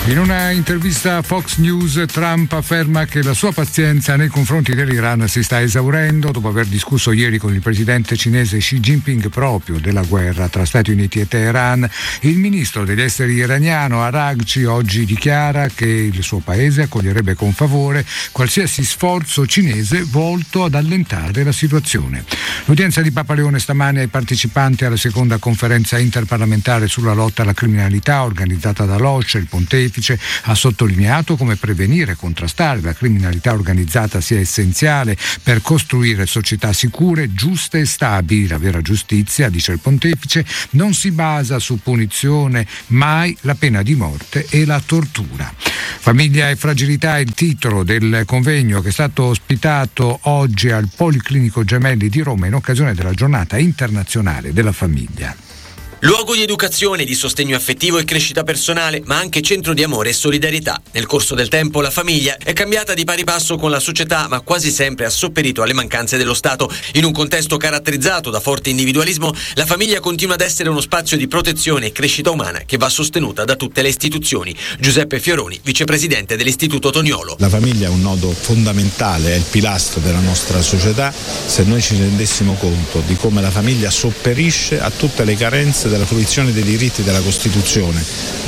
In una intervista a Fox News, Trump afferma che la sua pazienza nei confronti dell'Iran si sta esaurendo dopo aver discusso ieri con il presidente cinese Xi Jinping proprio della guerra tra Stati Uniti e Teheran. Il ministro degli esteri iraniano Araghchi oggi dichiara che il suo paese accoglierebbe con favore qualsiasi sforzo cinese volto ad allentare la situazione. L'udienza di Papa Leone stamane ai partecipanti alla seconda conferenza interparlamentare sulla lotta alla criminalità organizzata dall'OSCE, il Pontefice ha sottolineato come prevenire e contrastare la criminalità organizzata sia essenziale per costruire società sicure, giuste e stabili. La vera giustizia, dice il Pontefice, non si basa su punizione, mai la pena di morte e la tortura. Famiglia e fragilità è il titolo del convegno che è stato ospitato oggi al Policlinico Gemelli di Roma in occasione della Giornata internazionale della famiglia. Luogo di educazione, di sostegno affettivo e crescita personale, ma anche centro di amore e solidarietà. Nel corso del tempo la famiglia è cambiata di pari passo con la società, ma quasi sempre ha sopperito alle mancanze dello Stato. In un contesto caratterizzato da forte individualismo, la famiglia continua ad essere uno spazio di protezione e crescita umana che va sostenuta da tutte le istituzioni. Giuseppe Fioroni, vicepresidente dell'Istituto Toniolo. La famiglia è un nodo fondamentale, è il pilastro della nostra società. Se noi ci rendessimo conto di come la famiglia sopperisce a tutte le carenze della fruizione dei diritti della Costituzione,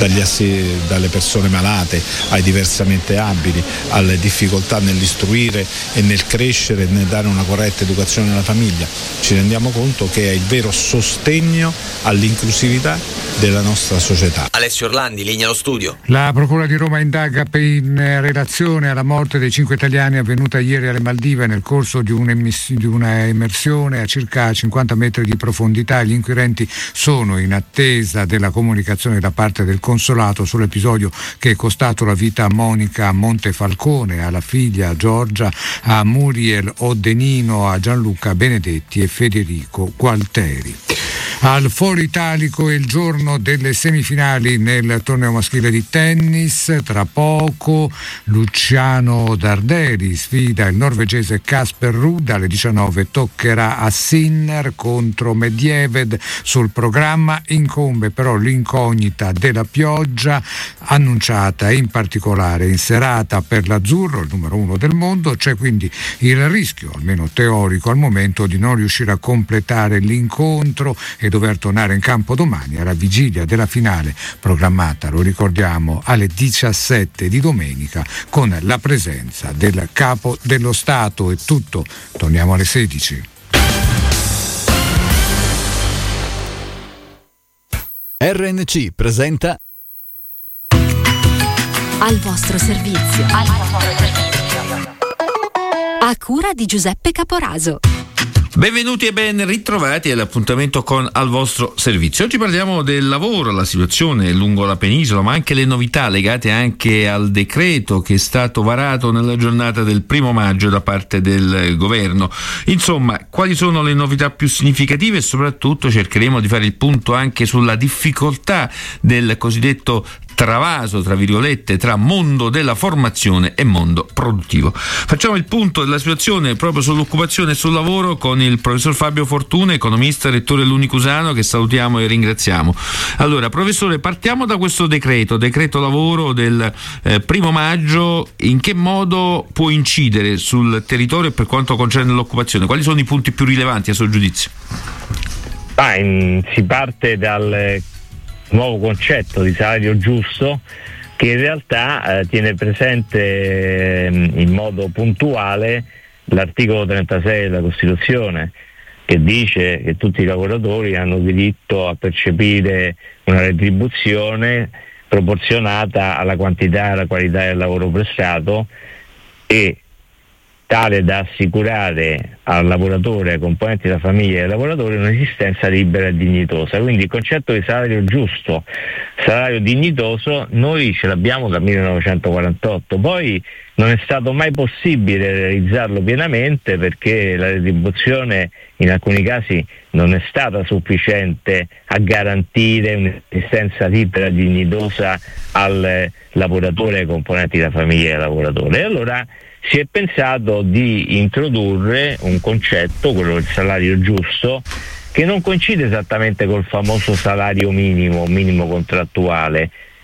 dalle persone malate ai diversamente abili, alle difficoltà nell'istruire e nel crescere e nel dare una corretta educazione alla famiglia, ci rendiamo conto che è il vero sostegno all'inclusività della nostra società. Alessio Orlandi, linea allo studio. La Procura di Roma indaga in relazione alla morte dei 5 italiani avvenuta ieri alle Maldive nel corso di una immersione a circa 50 metri di profondità. Gli inquirenti sono in attesa della comunicazione da parte del consolato sull'episodio che è costato la vita a Monica Montefalcone, alla figlia Giorgia, a Muriel Odenino, a Gianluca Benedetti e Federico Gualteri. Al Foro Italico è il giorno delle semifinali nel torneo maschile di tennis. Tra poco Luciano Darderi sfida il norvegese Casper Ruud. Alle 19 toccherà a Sinner contro Medvedev. Sul programma incombe però l'incognita della pioggia annunciata in particolare in serata per l'azzurro, il numero 1 del mondo. C'è quindi il rischio, almeno teorico al momento, di non riuscire a completare l'incontro e dover tornare in campo domani alla vigilia della finale programmata, lo ricordiamo, alle 17 di domenica con la presenza del Capo dello Stato. È tutto, torniamo alle 16. RNC presenta Al vostro servizio. A cura di Giuseppe Caporaso. Benvenuti e ben ritrovati all'appuntamento con Al vostro servizio. Oggi parliamo del lavoro, la situazione lungo la penisola, ma anche le novità legate anche al decreto che è stato varato nella giornata del 1 maggio da parte del governo. Insomma, quali sono le novità più significative e soprattutto cercheremo di fare il punto anche sulla difficoltà del cosiddetto travaso, tra virgolette, tra mondo della formazione e mondo produttivo. Facciamo il punto della situazione proprio sull'occupazione e sul lavoro con il professor Fabio Fortuna, economista, rettore dell'Unicusano, che salutiamo e ringraziamo. Allora, professore, partiamo da questo decreto lavoro del 1 maggio. In che modo può incidere sul territorio per quanto concerne l'occupazione? Quali sono i punti più rilevanti a suo giudizio? Si parte dal nuovo concetto di salario giusto, che in realtà tiene presente in modo puntuale l'articolo 36 della Costituzione, che dice che tutti i lavoratori hanno diritto a percepire una retribuzione proporzionata alla quantità e alla qualità del lavoro prestato e tale da assicurare al lavoratore, ai componenti della famiglia del lavoratore, un'esistenza libera e dignitosa. Quindi il concetto di salario giusto, salario dignitoso, noi ce l'abbiamo dal 1948, poi non è stato mai possibile realizzarlo pienamente perché la retribuzione in alcuni casi non è stata sufficiente a garantire un'esistenza libera e dignitosa al lavoratore e ai componenti della famiglia del lavoratore. E allora si è pensato di introdurre un concetto, quello del salario giusto, che non coincide esattamente col famoso salario minimo contrattuale,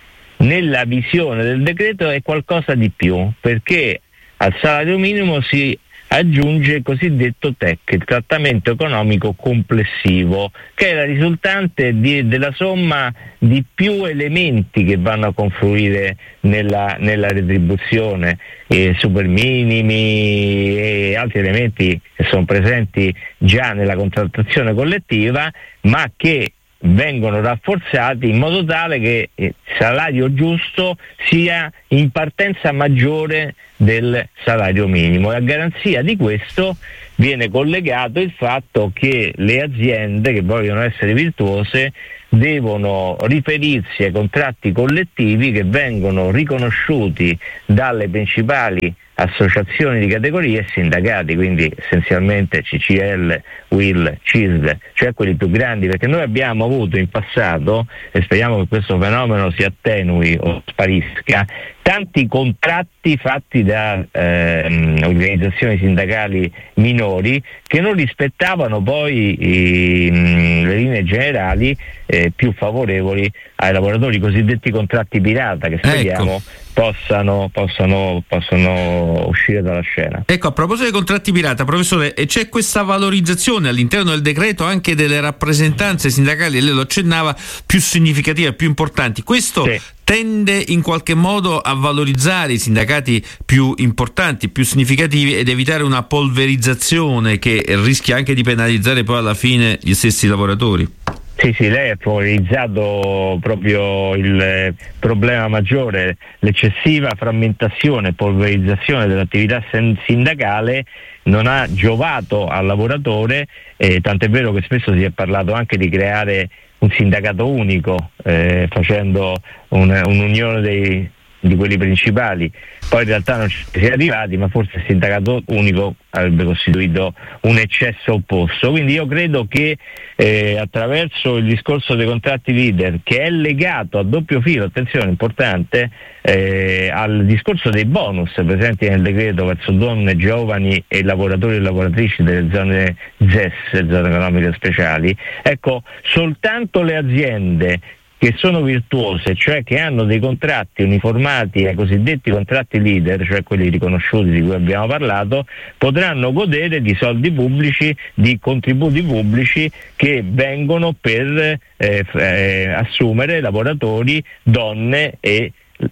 nella visione del decreto è qualcosa di più, perché al salario minimo si aggiunge il cosiddetto TEC, il trattamento economico complessivo, che è la risultante della somma di più elementi che vanno a confluire nella retribuzione, super minimi e altri elementi che sono presenti già nella contrattazione collettiva, ma che vengono rafforzati in modo tale che il salario giusto sia in partenza maggiore del salario minimo, e a garanzia di questo viene collegato il fatto che le aziende che vogliono essere virtuose devono riferirsi ai contratti collettivi che vengono riconosciuti dalle principali associazioni di categorie e sindacati, quindi essenzialmente CCL, UIL, CISL, cioè quelli più grandi, perché noi abbiamo avuto in passato, e speriamo che questo fenomeno si attenui o sparisca, tanti contratti fatti da organizzazioni sindacali minori che non rispettavano poi le linee generali più favorevoli ai lavoratori, i cosiddetti contratti pirata, che speriamo possano uscire dalla scena. Ecco, a proposito dei contratti pirata, professore, c'è questa valorizzazione all'interno del decreto anche delle rappresentanze sindacali, lei lo accennava, più significative, più importanti. Questo tende in qualche modo a valorizzare i sindacati più importanti, più significativi, ed evitare una polverizzazione che rischia anche di penalizzare poi alla fine gli stessi lavoratori. Sì, lei ha polarizzato proprio il problema maggiore, l'eccessiva frammentazione e polverizzazione dell'attività sindacale non ha giovato al lavoratore, tant'è vero che spesso si è parlato anche di creare un sindacato unico, facendo un'unione di quelli principali. Poi in realtà non ci si è arrivati, ma forse il sindacato unico avrebbe costituito un eccesso opposto. Quindi io credo che attraverso il discorso dei contratti leader, che è legato a doppio filo, attenzione importante, al discorso dei bonus presenti nel decreto verso donne, giovani e lavoratori e lavoratrici delle zone ZES, zone economiche speciali, ecco, soltanto le aziende che sono virtuose, cioè che hanno dei contratti uniformati ai cosiddetti contratti leader, cioè quelli riconosciuti di cui abbiamo parlato, potranno godere di soldi pubblici, di contributi pubblici che vengono per assumere lavoratori, donne e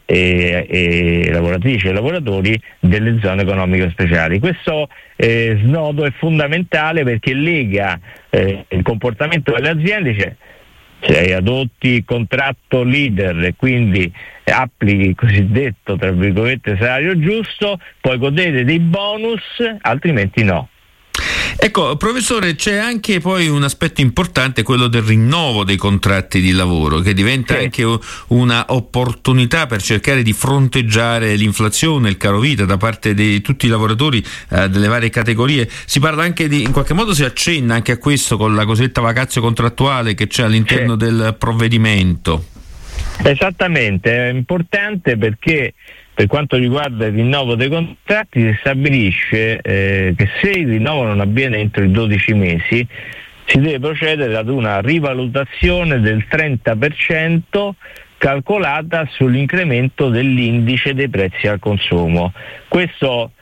lavoratrici e lavoratori delle zone economiche speciali. Questo snodo è fondamentale perché lega il comportamento delle aziende, se hai adotti il contratto leader e quindi applichi il cosiddetto, tra virgolette, salario giusto, puoi godere dei bonus, altrimenti no. Ecco, professore, c'è anche poi un aspetto importante, quello del rinnovo dei contratti di lavoro, che diventa anche una opportunità per cercare di fronteggiare l'inflazione, il carovita da parte di tutti i lavoratori delle varie categorie. Si parla anche in qualche modo si accenna anche a questo con la cosiddetta vacazio contrattuale che c'è all'interno del provvedimento. Esattamente, è importante perché per quanto riguarda il rinnovo dei contratti si stabilisce che se il rinnovo non avviene entro i 12 mesi si deve procedere ad una rivalutazione del 30% calcolata sull'incremento dell'indice dei prezzi al consumo. Questo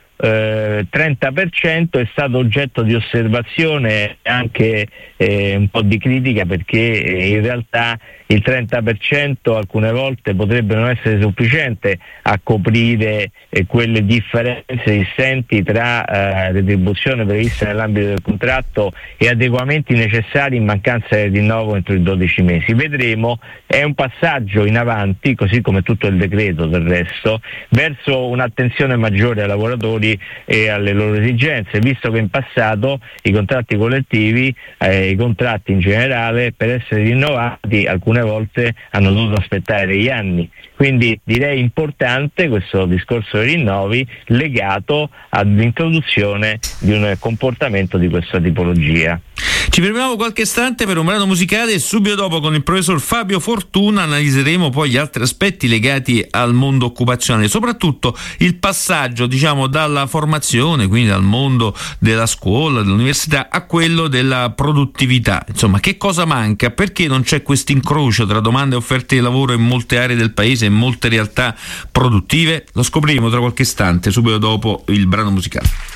30% è stato oggetto di osservazione e anche un po' di critica, perché in realtà il 30% alcune volte potrebbe non essere sufficiente a coprire quelle differenze esistenti tra retribuzione prevista nell'ambito del contratto e adeguamenti necessari in mancanza di rinnovo entro i 12 mesi. Vedremo, è un passaggio in avanti, così come tutto il decreto del resto, verso un'attenzione maggiore ai lavoratori e alle loro esigenze, visto che in passato i contratti collettivi, i contratti in generale, per essere rinnovati alcune volte hanno dovuto aspettare degli anni. Quindi direi importante questo discorso dei rinnovi legato all'introduzione di un comportamento di questa tipologia. Ci fermiamo qualche istante per un brano musicale e subito dopo con il professor Fabio Fortuna analizzeremo poi gli altri aspetti legati al mondo occupazionale, soprattutto il passaggio, diciamo, dalla formazione, quindi dal mondo della scuola, dell'università, a quello della produttività. Insomma, che cosa manca? Perché non c'è questo incrocio sfiducia tra domande e offerte di lavoro in molte aree del paese e molte realtà produttive? Lo scopriremo tra qualche istante, subito dopo il brano musicale.